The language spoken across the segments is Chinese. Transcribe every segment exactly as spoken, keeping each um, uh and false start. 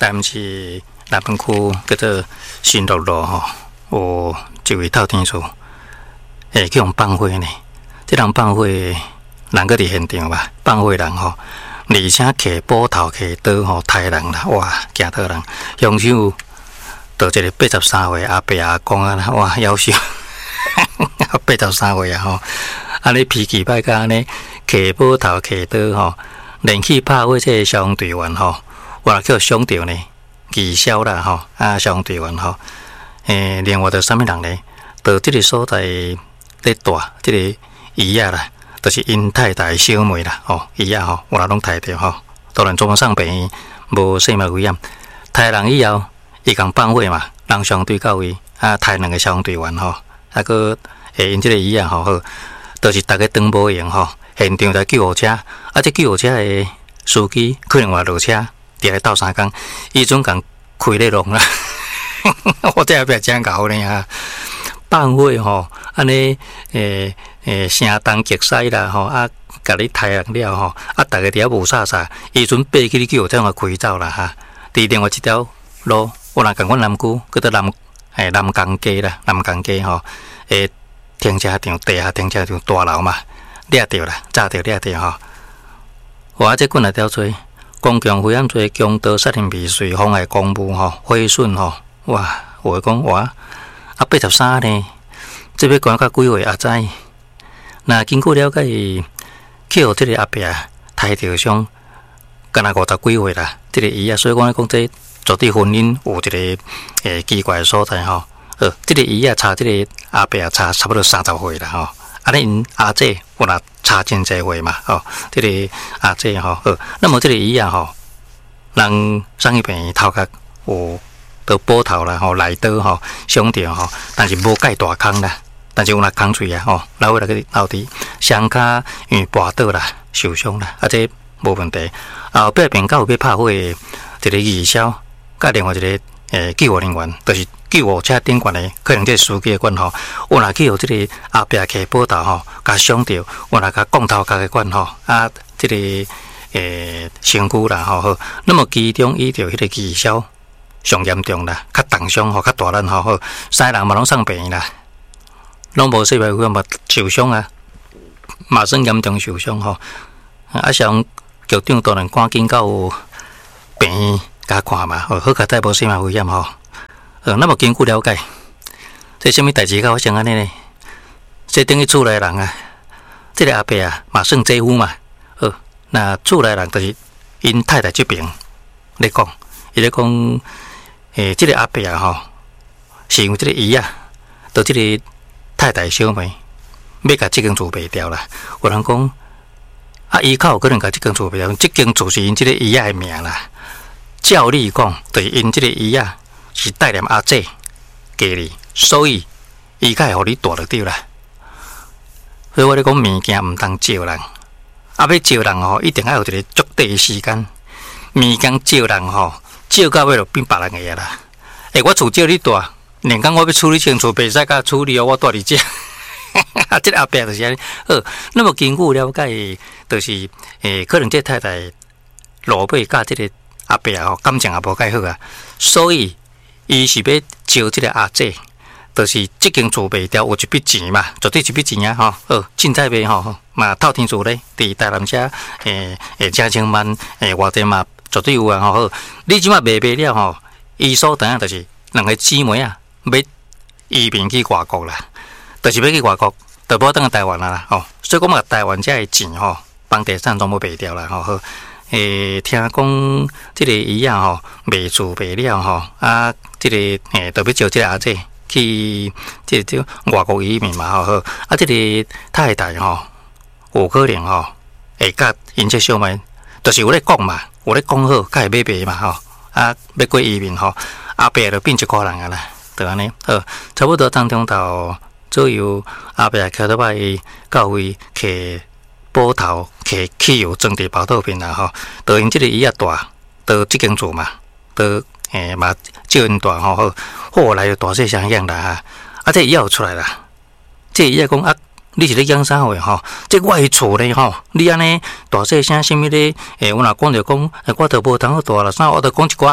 但是南门区叫做新乐路吼，有一位透天厝，诶，去用放火呢。这人放火，人搁伫现场吧？放火人吼，而且摕斧头、摕刀吼，杀人啦！哇，惊到人，凶手就一个八十三岁阿伯阿公啊，哇，夭寿，八十三岁啊吼，安尼脾气歹甲安尼，摕斧头、摕刀吼，连去拍火这消防队员吼，我叫伤着呢。技消啦吼，啊，消防队员吼，诶，另外着啥物人呢？到即个所在咧住，即个姨仔啦，就是因太太小妹啦，吼，姨仔吼，我若拢睇着吼，当然总送病院，无生命危险。杀人以后，伊共放火嘛，人相对到位，啊，杀两个消防队员吼，啊个诶，因即个姨仔吼，好，就是逐个当无用吼，现场在救护车，啊，即救护车诶司机可能话落车。伫咧斗相共，伊总共开咧弄啦，我这也不要真搞呢啊！放火吼，安尼诶诶，声东击西啦吼，啊，甲你杀人了吼，啊，逐个伫遐无啥啥，伊阵爬起你叫这样开走啦哈。伫另外一条路，我若共阮南区，叫做南诶南港街啦，南港街吼，诶停车场地下停车场大楼嘛，掠着啦，炸着掠着吼，我这滚来调吹。公共危险罪、强盗、杀人未遂、妨碍公务吼、毁损吼，哇！有诶讲哇，啊八十三呢，这要关到几岁也知。那经过了解，去互这个阿伯杀着伤，敢若五十几岁啦。这个伊啊，所以讲讲这绝对婚姻有一个诶奇怪诶所在吼。呃，这个伊啊，查这个阿伯啊，查差不多三十岁啦吼。啊，你因阿姐有若差真济岁嘛？吼，这个阿姐吼，呃，那么这个伊啊吼，人上一边头壳有得补头啦，吼，来刀吼，伤着吼，但是无盖大空啦，但是有若空喙啊，吼，老尾来个老弟，双骹因为跋倒啦，受伤啦，啊，这无问题。后壁边到要拍火的一个义消，甲另外一个诶救护人员，就是救护车顶悬的，可能这司机的管吼，有若去互这个阿伯摕斧头吼，甲伤着，有若甲杠头甲个管吼，啊，这个诶身躯啦吼好，那么其中伊着迄个义消上严重啦，较重伤吼，较大咱吼好，三人嘛拢送病院啦，拢无细微嘛受伤啊，嘛算严重受伤吼，啊，像局长当然赶紧到病院甲看嘛，好，好甲带无细微危险吼。呃，那么经过了解，这什么代志甲发生安尼呢？这等于厝内人啊，这个阿伯啊，嘛算姐夫嘛。呃，那厝内人就是因太太这边咧讲，伊咧讲，诶，这个阿伯啊吼，是因为这个姨啊，到这个太太小妹，要甲这间厝卖掉啦。有人讲，啊，伊较有可能甲这间厝卖掉，这间厝是因这个姨啊的名啦。照理讲，就是因这个姨啊。是带念阿姐家里，所以伊才会互你带落掉啦。所以我咧讲物件毋通招人，啊要招人吼，一定要有一个足短的时间。物件招人吼，招到尾就变别人个啦。诶，我厝招你带，连讲我要处理清楚，袂使甲处理哦，我带你遮。啊，这个阿伯就是安尼。好，那么经过了解，就是诶，可能这太太老爸甲这个阿伯吼感情也无介好啊，所以。伊是要招这个阿姐，就是这间厝卖掉有一笔钱嘛，绝对一笔钱啊！吼，哦，凊彩卖吼，嘛透天厝咧，伫台南遮诶诶，正千万诶，偌济嘛，绝对有啊！吼，好，你即马卖卖了吼，伊所等啊，就是两个姊妹啊，要移民去外国啦，就是要去外国，就无等台湾啦，吼，所以讲嘛，台湾遮诶钱吼，房地产全部卖掉啦，吼好。诶，听讲即个姨啊吼，卖厝卖了吼，啊，即、这个诶，特别招即个阿姐去即个外国移民嘛吼，好，啊，即、这个太太吼，有可能吼，会甲因这小妹，就是有咧讲嘛，有咧讲好，甲会买卖嘛吼，啊，要过移民吼，阿伯就变一个人啊啦，就安尼，好，差不多当中头左右，阿伯徛到摆到位去。补头摕汽油装伫包套片啦吼，就因即个伊啊大，到即间厝嘛，到诶嘛照因大吼好，后来就大细相样啦哈，啊这伊又出来啦，这伊啊讲啊，你是咧养啥货吼？这我的厝咧吼，你安尼大细声什么咧？诶，我若讲着讲，诶，我着无通好大啦，啥我着讲一寡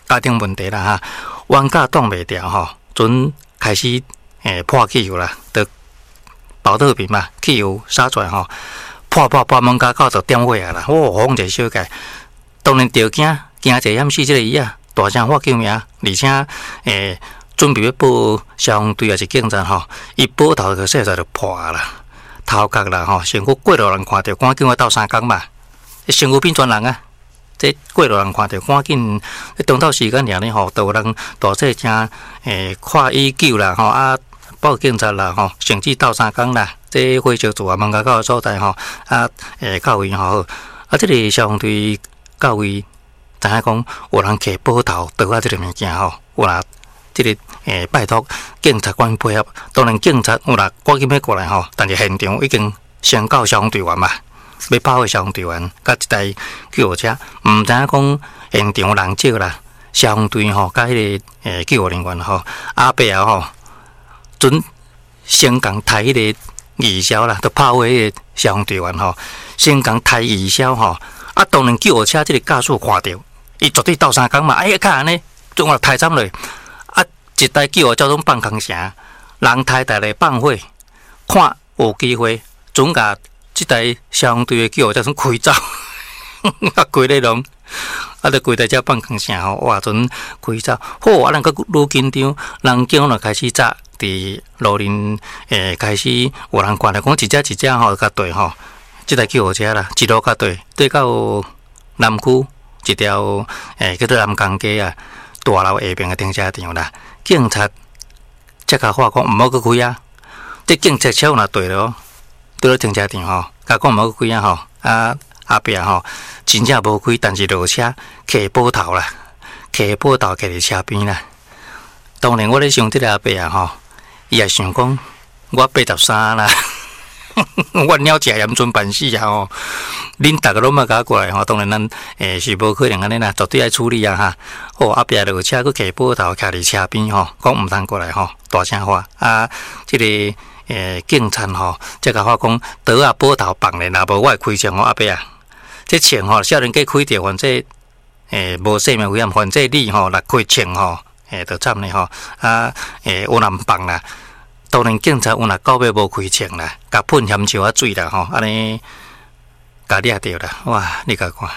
家庭问题啦哈，冤家挡袂牢吼，阵开始诶破汽油啦，就保特瓶嘛，汽油洒出来吼，破破破门家口就点火啊啦，哦，轰一个小界，当然着惊，惊一险死即个伊啊，大声喊救命，而且诶准备要报消防队还是警察吼，伊报头就细仔就破啦，头壳啦吼，身躯过路人看到，赶紧我斗相共嘛，身躯变全人啊！这过路人看到，赶紧当到时间尔呢吼，都有人大细声诶看伊救啦吼啊，报警察啦吼，甚至斗相共啦，这火烧厝啊，门口口所在吼啊诶到位吼，啊这个消防队到位，知影讲有人摕报头倒啊这个物件吼，有啦。这个诶，拜托警察官配合，当然警察有啦，赶紧要过来吼。但是现场已经先到消防队员嘛，要跑去消防队员，甲一台救护车，毋知影讲现场人少啦。消防队吼，甲迄个诶救护人员吼，后壁啊吼，准先共抬迄个二消啦，都跑迄个消防队员吼，先共抬二消吼。啊，当然救护车这个驾驶看到，伊绝对斗相共嘛。哎呀，看安尼，总我抬站落。一台救护交通放空城，人太大来放火，看有机会，总甲即台消防队的救护车算开走，啊，规个拢，啊，就规台车放空城吼，哇，阵开走，好，啊，人个愈紧张，人警就开始扎伫路面，诶，开始有人看到讲一只一只吼，甲对吼，即台救护车啦，一路甲对，对到南区一条诶叫做南港街啊，大楼下边嘅停车场啦。警察即个话讲毋好去开啊！这警察车若对咯，对了停车场吼，甲讲毋好去开啊吼，啊后壁吼真正无开，但是落车骑宝头啦，骑宝头骑伫车边啦。当然我咧想即个阿伯啊吼，伊也想讲我八十三啦，我鸟食盐村办事啊吼，恁逐个拢莫甲过来吼，当然咱诶是无可能安尼啦，绝对爱处理啊哈。哦，后壁落车佫骑宝头，徛伫车边吼，讲毋通过来吼，大声话啊！即、这个诶警察吼，即甲我讲，倒啊宝头放咧，若无我会开枪吼，阿伯啊，这枪吼，少年家开着，反正诶无生命危险，反正你吼若开枪吼，诶就惨咧吼，啊诶有人放啦。当然，警察有若到尾无开枪啦，甲喷咸烧啊水啦吼，安尼甲掠着啦，哇！你甲看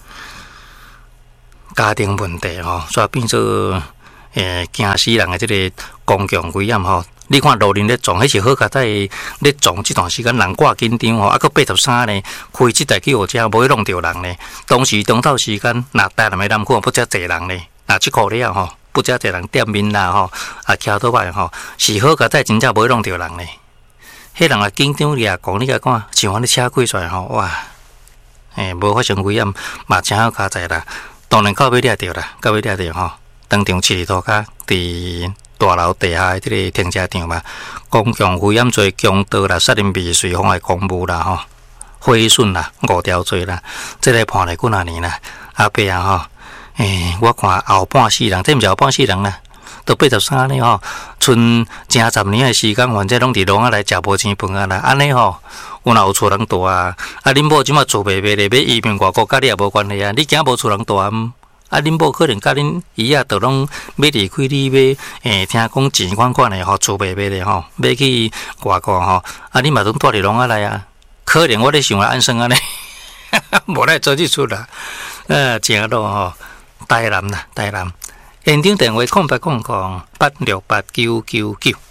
家庭问题吼，煞变做诶惊死人诶，即个公共危险吼。你看路人咧撞，迄是好佳在咧撞即段时间人挂紧张吼，啊，佫八十三呢，开即台救护车无去弄着人呢。当时当到时间，若台南诶南区不遮济人呢，若即苦了吼。不遮侪人店面啦吼，啊徛倒摆吼，是好佳在真正无弄着人呢。迄人啊紧张掠讲，你甲看，像安尼车开出来吼，哇，诶，无发生危险，嘛真好佳在啦。当然到尾掠着啦，到尾掠着吼，当场七里涂骹伫大楼地下即个停车场嘛，公共危险罪、强盗啦、杀人未遂、妨碍公务啦吼，毁损啦、五条罪啦，即个判了几啊年啦，阿伯啊吼。诶，我看后半世人，这毋是后半世人啦，都八十三呢吼，剩正十年诶时间，反正拢伫笼仔内食无钱饭啊啦，安尼吼，有若有厝人住啊，啊恁某即马厝卖卖咧，要移民外国，甲你也无关系啊，你惊无厝人住啊？啊恁某可能甲恁姨啊，都拢要离开你，要诶听讲钱款款诶吼，厝卖卖咧吼，要去外国吼，啊你嘛拢住伫笼仔内啊，可能我咧想来安生安尼，无来做即出啦，啊正路吼。台南啦，台南，现场电话空八空空八六八九九九。